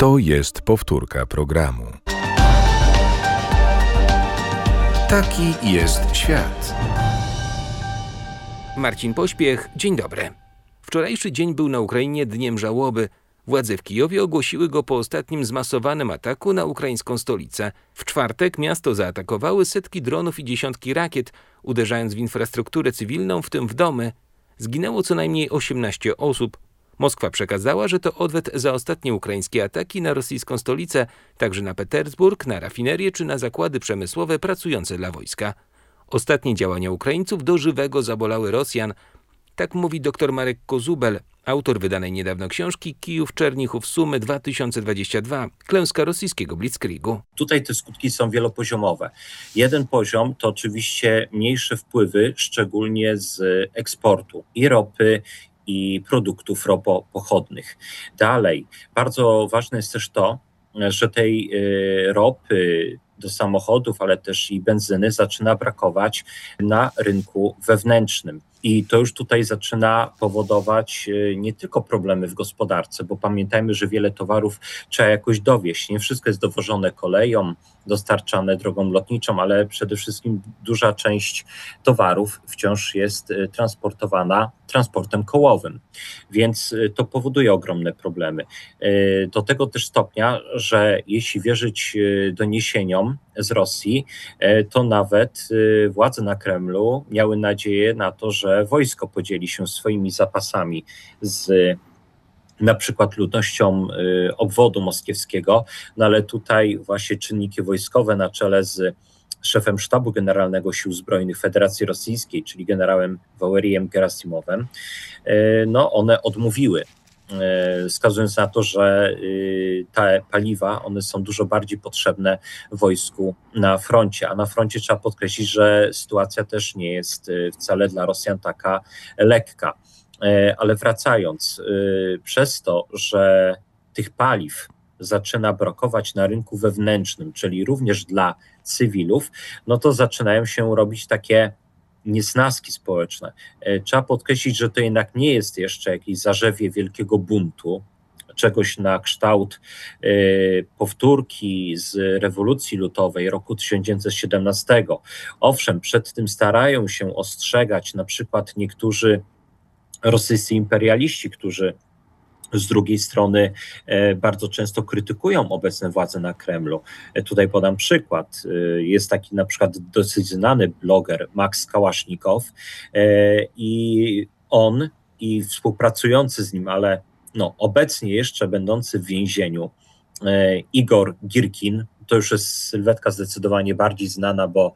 To jest powtórka programu. Taki jest świat. Marcin Pośpiech, dzień dobry. Wczorajszy dzień był na Ukrainie dniem żałoby. Władze w Kijowie ogłosiły go po ostatnim zmasowanym ataku na ukraińską stolicę. W czwartek miasto zaatakowały setki dronów i dziesiątki rakiet, uderzając w infrastrukturę cywilną, w tym w domy. Zginęło co najmniej 18 osób. Moskwa przekazała, że to odwet za ostatnie ukraińskie ataki na rosyjską stolicę, także na Petersburg, na rafinerię czy na zakłady przemysłowe pracujące dla wojska. Ostatnie działania Ukraińców do żywego zabolały Rosjan. Tak mówi dr Marek Kozubel, autor wydanej niedawno książki Kijów, Czernichów, Sumy 2022. Klęska rosyjskiego blitzkriegu. Tutaj te skutki są wielopoziomowe. Jeden poziom to oczywiście mniejsze wpływy, szczególnie z eksportu i ropy, i produktów ropopochodnych. Dalej, bardzo ważne jest też to, że tej ropy do samochodów, ale też i benzyny zaczyna brakować na rynku wewnętrznym. I to już tutaj zaczyna powodować nie tylko problemy w gospodarce, bo pamiętajmy, że wiele towarów trzeba jakoś dowieźć. Nie wszystko jest dowożone koleją, dostarczane drogą lotniczą, ale przede wszystkim duża część towarów wciąż jest transportowana transportem kołowym. Więc to powoduje ogromne problemy. Do tego też stopnia, że jeśli wierzyć doniesieniom z Rosji, to nawet władze na Kremlu miały nadzieję na to, że wojsko podzieli się swoimi zapasami z na przykład ludnością obwodu moskiewskiego, no ale tutaj właśnie czynniki wojskowe na czele z szefem Sztabu Generalnego Sił Zbrojnych Federacji Rosyjskiej, czyli generałem Wałerijem Gerasimowem, no one odmówiły, wskazując na to, że te paliwa, one są dużo bardziej potrzebne wojsku na froncie, a na froncie trzeba podkreślić, że sytuacja też nie jest wcale dla Rosjan taka lekka. Ale wracając, przez to, że tych paliw zaczyna brakować na rynku wewnętrznym, czyli również dla cywilów, no to zaczynają się robić takie niesnaski społeczne. Trzeba podkreślić, że to jednak nie jest jeszcze jakieś zarzewie wielkiego buntu, czegoś na kształt powtórki z rewolucji lutowej roku 1917. Owszem, przed tym starają się ostrzegać na przykład niektórzy rosyjscy imperialiści, którzy z drugiej strony bardzo często krytykują obecne władze na Kremlu. Tutaj podam przykład. Jest taki na przykład dosyć znany bloger Max Kałasznikow i on i współpracujący z nim, ale obecnie jeszcze będący w więzieniu Igor Girkin, to już jest sylwetka zdecydowanie bardziej znana, bo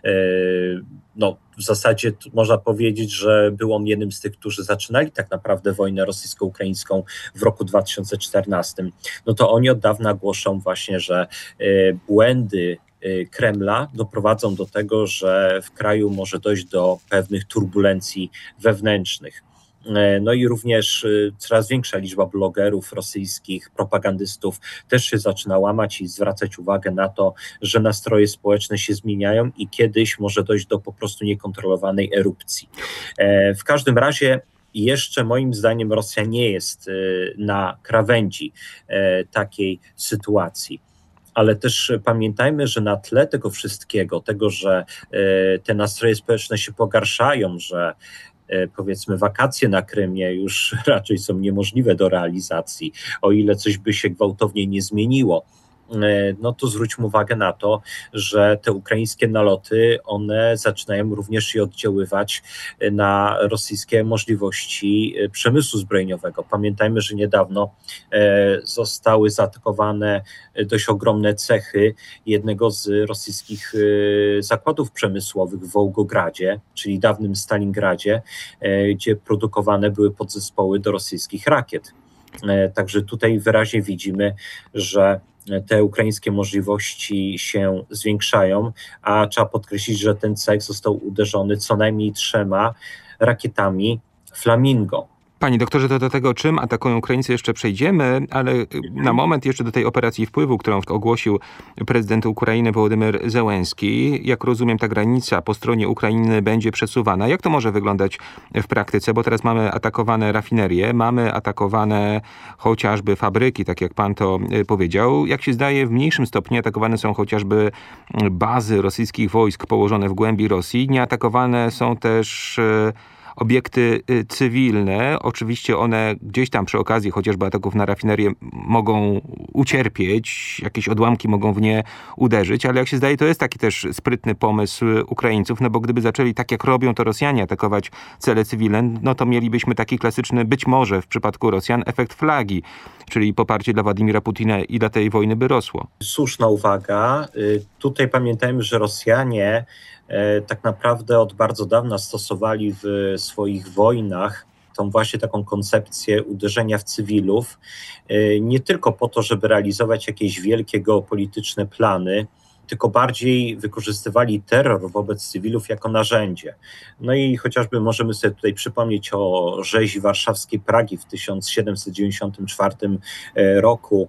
w zasadzie można powiedzieć, że był on jednym z tych, którzy zaczynali tak naprawdę wojnę rosyjsko-ukraińską w roku 2014. No to oni od dawna głoszą właśnie, że błędy Kremla doprowadzą do tego, że w kraju może dojść do pewnych turbulencji wewnętrznych. No i również coraz większa liczba blogerów rosyjskich, propagandystów też się zaczyna łamać i zwracać uwagę na to, że nastroje społeczne się zmieniają i kiedyś może dojść do po prostu niekontrolowanej erupcji. W każdym razie jeszcze moim zdaniem Rosja nie jest na krawędzi takiej sytuacji. Ale też pamiętajmy, że na tle tego wszystkiego, tego, że te nastroje społeczne się pogarszają, że powiedzmy wakacje na Krymie już raczej są niemożliwe do realizacji, o ile coś by się gwałtownie nie zmieniło, no to zwróćmy uwagę na to, że te ukraińskie naloty, one zaczynają również i oddziaływać na rosyjskie możliwości przemysłu zbrojeniowego. Pamiętajmy, że niedawno zostały zaatakowane dość ogromne cechy jednego z rosyjskich zakładów przemysłowych w Wołgogradzie, czyli dawnym Stalingradzie, gdzie produkowane były podzespoły do rosyjskich rakiet. Także tutaj wyraźnie widzimy, że te ukraińskie możliwości się zwiększają, a trzeba podkreślić, że ten cech został uderzony co najmniej 3 rakietami Flamingo. Panie doktorze, to do tego, czym atakują Ukraińcy, jeszcze przejdziemy, ale na moment jeszcze do tej operacji wpływu, którą ogłosił prezydent Ukrainy Wołodymyr Zełenski. Jak rozumiem, ta granica po stronie Ukrainy będzie przesuwana. Jak to może wyglądać w praktyce? Bo teraz mamy atakowane rafinerie, mamy atakowane chociażby fabryki, tak jak pan to powiedział. Jak się zdaje, w mniejszym stopniu atakowane są chociażby bazy rosyjskich wojsk położone w głębi Rosji. Nie atakowane są też obiekty cywilne. Oczywiście one gdzieś tam przy okazji chociażby ataków na rafinerię mogą ucierpieć, jakieś odłamki mogą w nie uderzyć, ale jak się zdaje, to jest taki też sprytny pomysł Ukraińców, no bo gdyby zaczęli tak jak robią to Rosjanie atakować cele cywilne, no to mielibyśmy taki klasyczny, być może w przypadku Rosjan, efekt flagi, czyli poparcie dla Władimira Putina i dla tej wojny by rosło. Słuszna uwaga. Tutaj pamiętajmy, że Rosjanie tak naprawdę od bardzo dawna stosowali w swoich wojnach tą właśnie taką koncepcję uderzenia w cywilów, nie tylko po to, żeby realizować jakieś wielkie geopolityczne plany, tylko bardziej wykorzystywali terror wobec cywilów jako narzędzie. No i chociażby możemy sobie tutaj przypomnieć o rzezi warszawskiej Pragi w 1794 roku,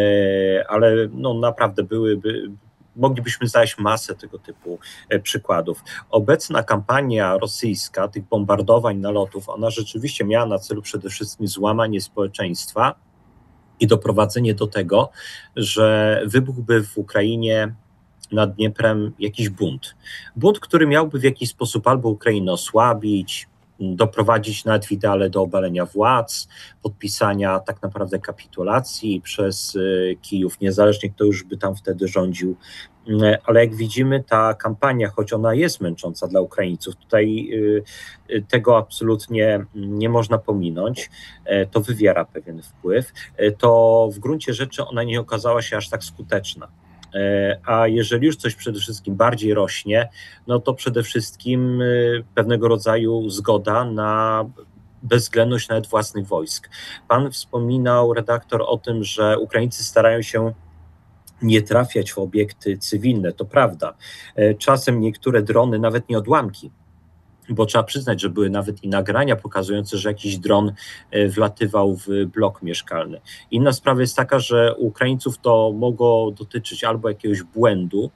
ale no naprawdę moglibyśmy znaleźć masę tego typu przykładów. Obecna kampania rosyjska, tych bombardowań, nalotów, ona rzeczywiście miała na celu przede wszystkim złamanie społeczeństwa i doprowadzenie do tego, że wybuchłby w Ukrainie nad Dnieprem jakiś bunt. Bunt, który miałby w jakiś sposób albo Ukrainę osłabić, doprowadzić nawet w ideale do obalenia władz, podpisania tak naprawdę kapitulacji przez Kijów, niezależnie kto już by tam wtedy rządził. Ale jak widzimy, ta kampania, choć ona jest męcząca dla Ukraińców, tutaj tego absolutnie nie można pominąć, to wywiera pewien wpływ, to w gruncie rzeczy ona nie okazała się aż tak skuteczna. A jeżeli już coś przede wszystkim bardziej rośnie, no to przede wszystkim pewnego rodzaju zgoda na bezwzględność nawet własnych wojsk. Pan wspominał, redaktor, o tym, że Ukraińcy starają się nie trafiać w obiekty cywilne. To prawda. Czasem niektóre drony, nawet nie odłamki, bo trzeba przyznać, że były nawet i nagrania pokazujące, że jakiś dron wlatywał w blok mieszkalny. Inna sprawa jest taka, że Ukraińców to mogło dotyczyć albo jakiegoś błędu.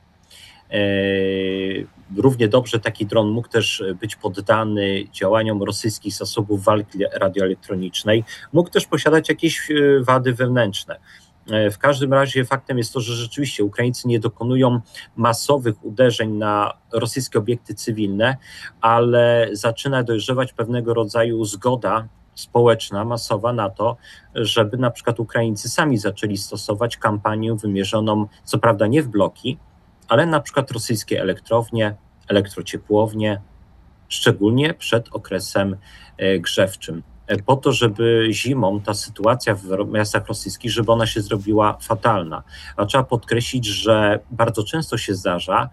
Równie dobrze taki dron mógł też być poddany działaniom rosyjskich zasobów walki radioelektronicznej, mógł też posiadać jakieś wady wewnętrzne. W każdym razie faktem jest to, że rzeczywiście Ukraińcy nie dokonują masowych uderzeń na rosyjskie obiekty cywilne, ale zaczyna dojrzewać pewnego rodzaju zgoda społeczna, masowa na to, żeby na przykład Ukraińcy sami zaczęli stosować kampanię wymierzoną, co prawda nie w bloki, ale na przykład rosyjskie elektrownie, elektrociepłownie, szczególnie przed okresem grzewczym, po to, żeby zimą ta sytuacja w miastach rosyjskich, żeby ona się zrobiła fatalna. A trzeba podkreślić, że bardzo często się zdarza,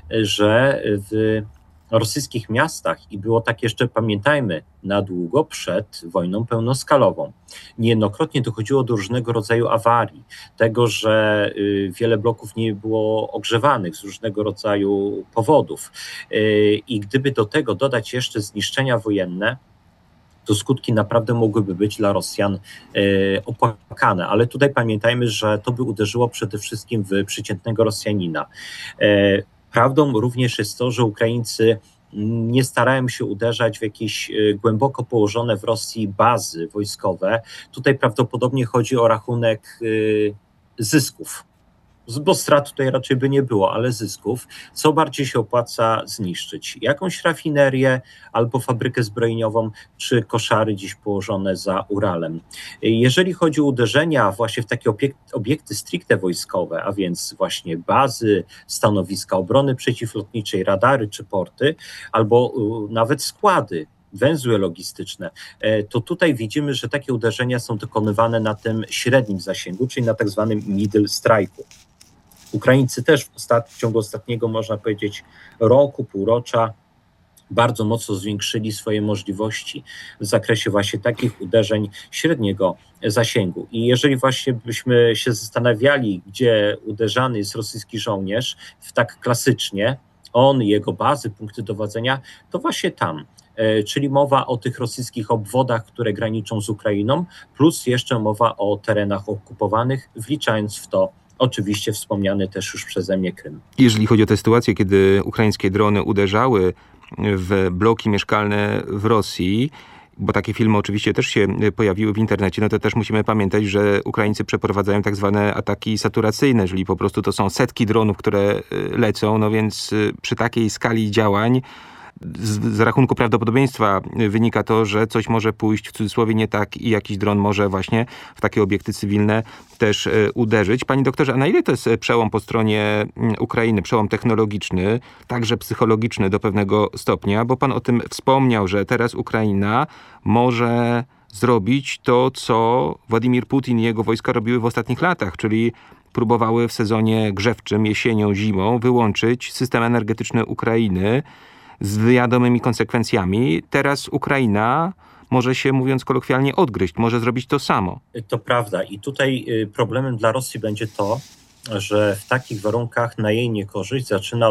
że w rosyjskich miastach, i było tak jeszcze, pamiętajmy, na długo przed wojną pełnoskalową, niejednokrotnie dochodziło do różnego rodzaju awarii, tego, że wiele bloków nie było ogrzewanych z różnego rodzaju powodów. I gdyby do tego dodać jeszcze zniszczenia wojenne, to skutki naprawdę mogłyby być dla Rosjan opłakane. Ale tutaj pamiętajmy, że to by uderzyło przede wszystkim w przeciętnego Rosjanina. Prawdą również jest to, że Ukraińcy nie starają się uderzać w jakieś głęboko położone w Rosji bazy wojskowe. Tutaj prawdopodobnie chodzi o rachunek zysków, bo strat tutaj raczej by nie było, ale zysków. Co bardziej się opłaca zniszczyć? Jakąś rafinerię albo fabrykę zbrojeniową, czy koszary gdzieś położone za Uralem. Jeżeli chodzi o uderzenia właśnie w takie obiekty stricte wojskowe, a więc właśnie bazy, stanowiska obrony przeciwlotniczej, radary czy porty, albo nawet składy, węzły logistyczne, to tutaj widzimy, że takie uderzenia są dokonywane na tym średnim zasięgu, czyli na tak zwanym middle strike'u. Ukraińcy też w ciągu ostatniego, można powiedzieć, roku, półrocza bardzo mocno zwiększyli swoje możliwości w zakresie właśnie takich uderzeń średniego zasięgu. I jeżeli właśnie byśmy się zastanawiali, gdzie uderzany jest rosyjski żołnierz, tak klasycznie, on i jego bazy, punkty dowodzenia, to właśnie tam. czyli mowa o tych rosyjskich obwodach, które graniczą z Ukrainą, plus jeszcze mowa o terenach okupowanych, wliczając w to oczywiście wspomniany też już przeze mnie Krym. Jeżeli chodzi o tę sytuację, kiedy ukraińskie drony uderzały w bloki mieszkalne w Rosji, bo takie filmy oczywiście też się pojawiły w internecie, no to też musimy pamiętać, że Ukraińcy przeprowadzają tak zwane ataki saturacyjne, czyli po prostu to są setki dronów, które lecą, no więc przy takiej skali działań z rachunku prawdopodobieństwa wynika to, że coś może pójść w cudzysłowie nie tak i jakiś dron może właśnie w takie obiekty cywilne też uderzyć. Panie doktorze, a na ile to jest przełom po stronie Ukrainy, przełom technologiczny, także psychologiczny do pewnego stopnia, bo pan o tym wspomniał, że teraz Ukraina może zrobić to, co Władimir Putin i jego wojska robiły w ostatnich latach, czyli próbowały w sezonie grzewczym, jesienią, zimą wyłączyć system energetyczny Ukrainy z wiadomymi konsekwencjami. Teraz Ukraina może się, mówiąc kolokwialnie, odgryźć, może zrobić to samo. To prawda i tutaj problemem dla Rosji będzie to, że w takich warunkach na jej niekorzyść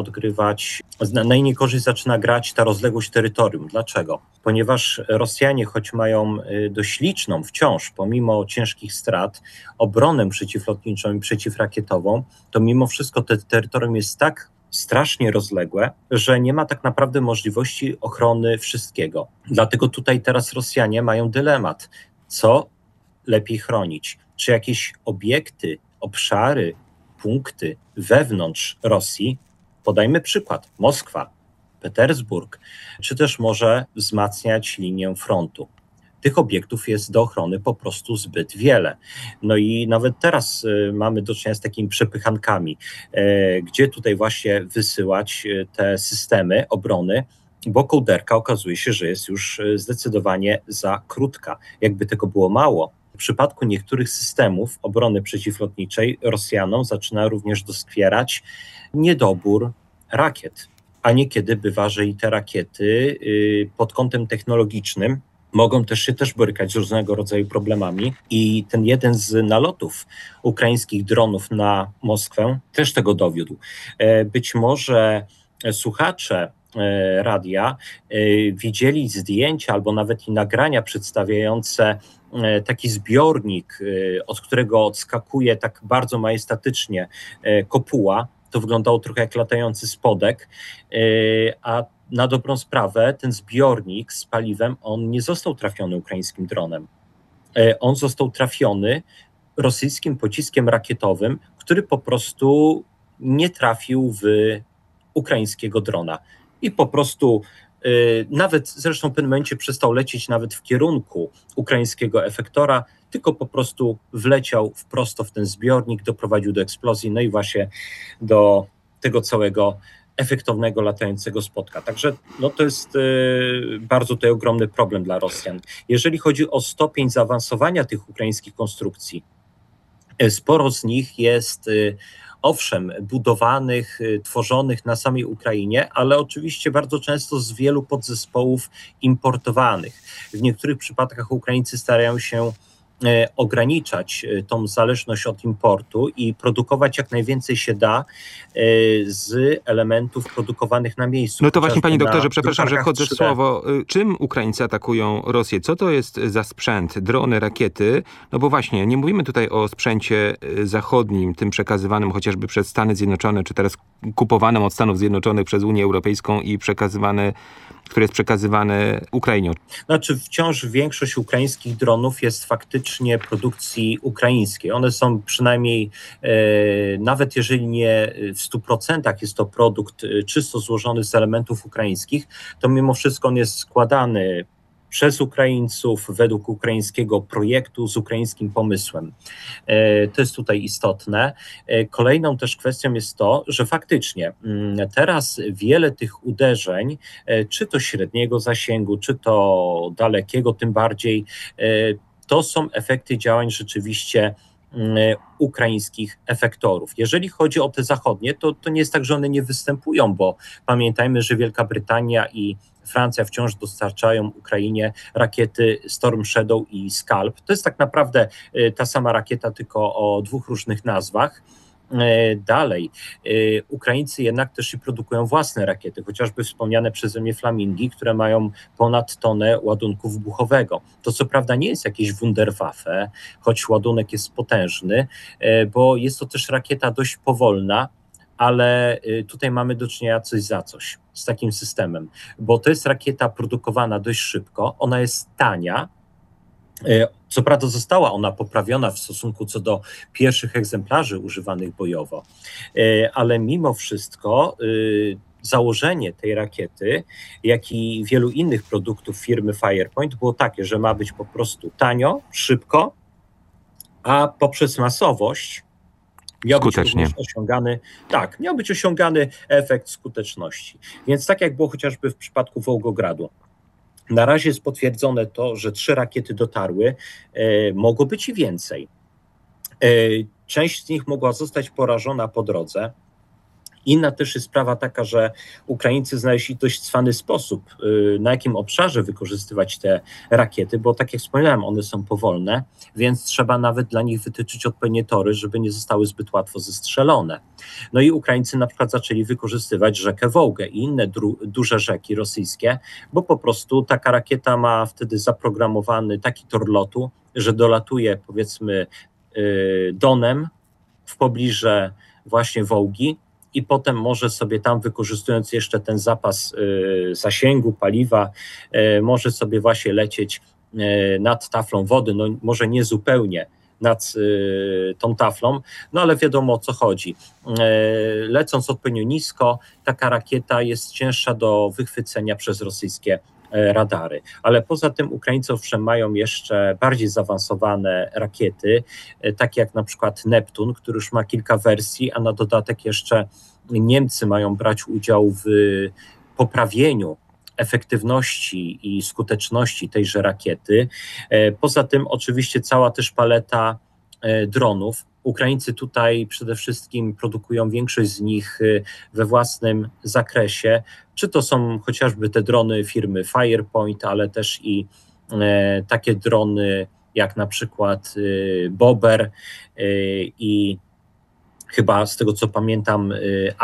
zaczyna grać ta rozległość terytorium. Dlaczego? Ponieważ Rosjanie, choć mają dość liczną wciąż, pomimo ciężkich strat, obronę przeciwlotniczą i przeciwrakietową, to mimo wszystko to terytorium jest tak strasznie rozległe, że nie ma tak naprawdę możliwości ochrony wszystkiego. Dlatego tutaj teraz Rosjanie mają dylemat, co lepiej chronić. Czy jakieś obiekty, obszary, punkty wewnątrz Rosji, podajmy przykład, Moskwa, Petersburg, czy też może wzmacniać linię frontu. Tych obiektów jest do ochrony po prostu zbyt wiele. No i nawet teraz mamy do czynienia z takimi przepychankami, gdzie tutaj właśnie wysyłać te systemy obrony, bo kołderka okazuje się, że jest już zdecydowanie za krótka. Jakby tego było mało, w przypadku niektórych systemów obrony przeciwlotniczej Rosjanom zaczyna również doskwierać niedobór rakiet. A niekiedy bywa, że i te rakiety pod kątem technologicznym mogą też się borykać z różnego rodzaju problemami i ten jeden z nalotów ukraińskich dronów na Moskwę też tego dowiódł. Być może słuchacze radia widzieli zdjęcia albo nawet i nagrania przedstawiające taki zbiornik, od którego odskakuje tak bardzo majestatycznie kopuła. To wyglądało trochę jak latający spodek, a na dobrą sprawę ten zbiornik z paliwem, on nie został trafiony ukraińskim dronem. On został trafiony rosyjskim pociskiem rakietowym, który po prostu nie trafił w ukraińskiego drona. I po prostu nawet zresztą w pewnym momencie przestał lecieć nawet w kierunku ukraińskiego efektora, tylko po prostu wleciał wprost w ten zbiornik, doprowadził do eksplozji, no i właśnie do tego całego efektownego latającego spotka. Także to jest bardzo tutaj ogromny problem dla Rosjan. Jeżeli chodzi o stopień zaawansowania tych ukraińskich konstrukcji, sporo z nich jest owszem, budowanych, tworzonych na samej Ukrainie, ale oczywiście bardzo często z wielu podzespołów importowanych. W niektórych przypadkach Ukraińcy starają się ograniczać tą zależność od importu i produkować jak najwięcej się da z elementów produkowanych na miejscu. No to właśnie, panie doktorze, przepraszam, że wchodzę w słowo. Czym Ukraińcy atakują Rosję? Co to jest za sprzęt? Drony, rakiety? No bo właśnie, nie mówimy tutaj o sprzęcie zachodnim, tym przekazywanym chociażby przez Stany Zjednoczone, czy teraz kupowanym od Stanów Zjednoczonych przez Unię Europejską i które jest przekazywane Ukrainie. Znaczy wciąż większość ukraińskich dronów jest faktycznie produkcji ukraińskiej. One są przynajmniej, nawet jeżeli nie w 100% jest to produkt czysto złożony z elementów ukraińskich, to mimo wszystko on jest składany przez Ukraińców, według ukraińskiego projektu, z ukraińskim pomysłem. To jest tutaj istotne. Kolejną też kwestią jest to, że faktycznie teraz wiele tych uderzeń, czy to średniego zasięgu, czy to dalekiego, tym bardziej, to są efekty działań rzeczywiście ukraińskich efektorów. Jeżeli chodzi o te zachodnie, to nie jest tak, że one nie występują, bo pamiętajmy, że Wielka Brytania i Francja wciąż dostarczają Ukrainie rakiety Storm Shadow i Scalp. To jest tak naprawdę ta sama rakieta, tylko o dwóch różnych nazwach. Dalej, Ukraińcy jednak też i produkują własne rakiety, chociażby wspomniane przeze mnie Flamingi, które mają ponad tonę ładunku wybuchowego. To co prawda nie jest jakieś Wunderwaffe, choć ładunek jest potężny, bo jest to też rakieta dość powolna, ale tutaj mamy do czynienia coś za coś z takim systemem, bo to jest rakieta produkowana dość szybko, ona jest tania. Co prawda została ona poprawiona w stosunku co do pierwszych egzemplarzy używanych bojowo, ale mimo wszystko założenie tej rakiety, jak i wielu innych produktów firmy Firepoint było takie, że ma być po prostu tanio, szybko, a poprzez masowość miał być również miał być osiągany efekt skuteczności. Więc tak jak było chociażby w przypadku Wołgogradu. Na razie jest potwierdzone to, że 3 rakiety dotarły, mogło być i więcej. Część z nich mogła zostać porażona po drodze. Inna też jest sprawa taka, że Ukraińcy znaleźli dość cwany sposób, na jakim obszarze wykorzystywać te rakiety, bo tak jak wspomniałem, one są powolne, więc trzeba nawet dla nich wytyczyć odpowiednie tory, żeby nie zostały zbyt łatwo zestrzelone. No i Ukraińcy na przykład zaczęli wykorzystywać rzekę Wołgę i inne duże rzeki rosyjskie, bo po prostu taka rakieta ma wtedy zaprogramowany taki tor lotu, że dolatuje powiedzmy Donem w pobliżu właśnie Wołgi, i potem może sobie tam, wykorzystując jeszcze ten zapas zasięgu, paliwa, może sobie właśnie lecieć nad taflą wody, no może nie zupełnie nad tą taflą, no ale wiadomo o co chodzi. Lecąc odpowiednio nisko, taka rakieta jest cięższa do wychwycenia przez rosyjskie radary. Ale poza tym Ukraińcy owszem mają jeszcze bardziej zaawansowane rakiety, takie jak na przykład Neptun, który już ma kilka wersji, a na dodatek jeszcze Niemcy mają brać udział w poprawieniu efektywności i skuteczności tejże rakiety. Poza tym oczywiście cała też paleta dronów. Ukraińcy tutaj przede wszystkim produkują większość z nich we własnym zakresie, czy to są chociażby te drony firmy Firepoint, ale też i takie drony jak na przykład Bober i chyba z tego co pamiętam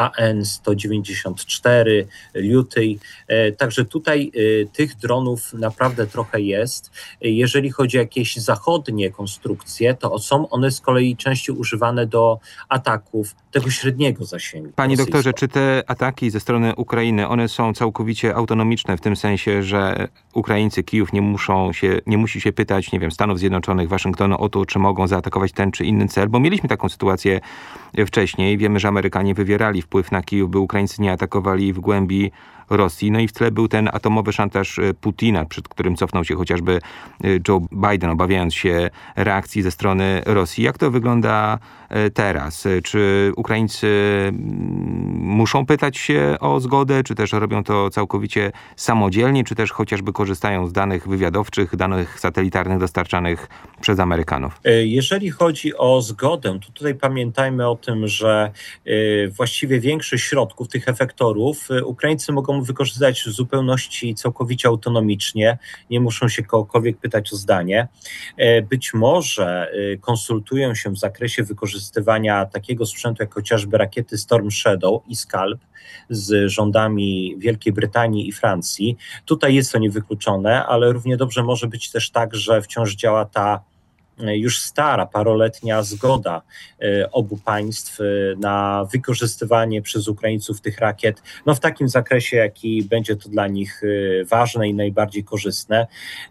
AN-194, Lutyj. Także tutaj tych dronów naprawdę trochę jest. Jeżeli chodzi o jakieś zachodnie konstrukcje, to są one z kolei częściej używane do ataków tego średniego zasięgu. Panie doktorze, czy te ataki ze strony Ukrainy, one są całkowicie autonomiczne w tym sensie, że Ukraińcy, Kijów nie musi się pytać, nie wiem, Stanów Zjednoczonych, Waszyngtonu o to, czy mogą zaatakować ten czy inny cel, bo mieliśmy taką sytuację wcześniej. Wiemy, że Amerykanie wywierali wpływ na Kijów, by Ukraińcy nie atakowali w głębi Rosji. No i w tle był ten atomowy szantaż Putina, przed którym cofnął się chociażby Joe Biden, obawiając się reakcji ze strony Rosji. Jak to wygląda teraz? Czy Ukraińcy muszą pytać się o zgodę, czy też robią to całkowicie samodzielnie, czy też chociażby korzystają z danych wywiadowczych, danych satelitarnych dostarczanych przez Amerykanów? Jeżeli chodzi o zgodę, to tutaj pamiętajmy o tym, że właściwie większość środków, tych efektorów, Ukraińcy mogą wykorzystać w zupełności całkowicie autonomicznie, nie muszą się kogokolwiek pytać o zdanie. Być może konsultują się w zakresie wykorzystywania takiego sprzętu jak chociażby rakiety Storm Shadow i Scalp z rządami Wielkiej Brytanii i Francji. Tutaj jest to niewykluczone, ale równie dobrze może być też tak, że wciąż działa ta już stara, paroletnia zgoda obu państw na wykorzystywanie przez Ukraińców tych rakiet, no w takim zakresie, jaki będzie to dla nich ważne i najbardziej korzystne.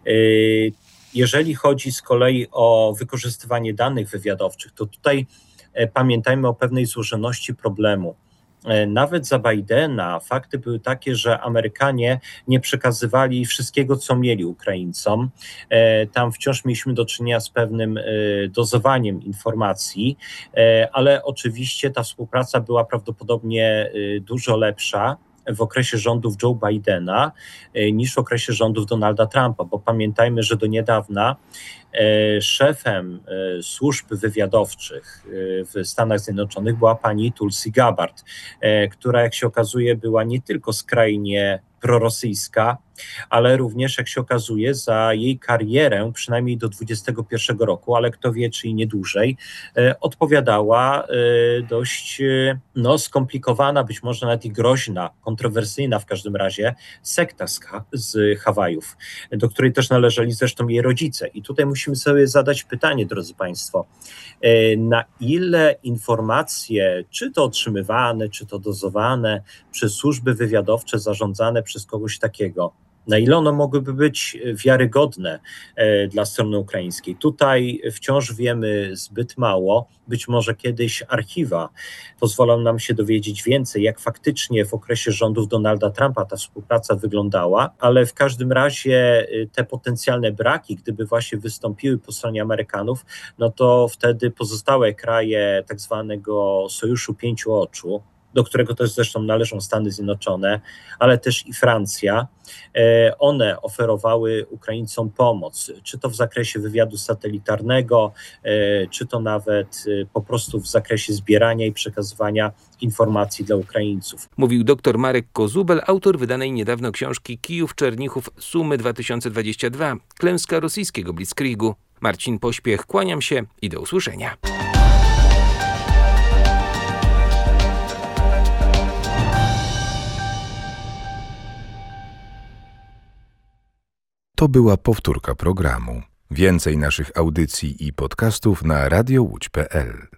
Jeżeli chodzi z kolei o wykorzystywanie danych wywiadowczych, to tutaj pamiętajmy o pewnej złożoności problemu. Nawet za Bidena fakty były takie, że Amerykanie nie przekazywali wszystkiego, co mieli Ukraińcom. Tam wciąż mieliśmy do czynienia z pewnym dozowaniem informacji, ale oczywiście ta współpraca była prawdopodobnie dużo lepsza w okresie rządów Joe Bidena niż w okresie rządów Donalda Trumpa, bo pamiętajmy, że do niedawna szefem służb wywiadowczych w Stanach Zjednoczonych była pani Tulsi Gabbard, która jak się okazuje była nie tylko skrajnie prorosyjska, ale również, jak się okazuje, za jej karierę, przynajmniej do 21 roku, ale kto wie, czy i nie dłużej, odpowiadała dość skomplikowana, być może nawet i groźna, kontrowersyjna w każdym razie sekta z Hawajów, do której też należeli zresztą jej rodzice. I tutaj musimy sobie zadać pytanie, drodzy Państwo, na ile informacje, czy to otrzymywane, czy to dozowane przez służby wywiadowcze zarządzane przez kogoś takiego, na ile one mogłyby być wiarygodne dla strony ukraińskiej. Tutaj wciąż wiemy zbyt mało. Być może kiedyś archiwa pozwolą nam się dowiedzieć więcej, jak faktycznie w okresie rządów Donalda Trumpa ta współpraca wyglądała, ale w każdym razie te potencjalne braki, gdyby właśnie wystąpiły po stronie Amerykanów, no to wtedy pozostałe kraje tak zwanego Sojuszu Pięciu Oczu, do którego też zresztą należą Stany Zjednoczone, ale też i Francja, one oferowały Ukraińcom pomoc, czy to w zakresie wywiadu satelitarnego, czy to nawet po prostu w zakresie zbierania i przekazywania informacji dla Ukraińców. Mówił dr Marek Kozubel, autor wydanej niedawno książki Kijów-Czernichów Sumy 2022, klęska rosyjskiego Blitzkriegu. Marcin Pośpiech, kłaniam się i do usłyszenia. To była powtórka programu. Więcej naszych audycji i podcastów na radiołódź.pl.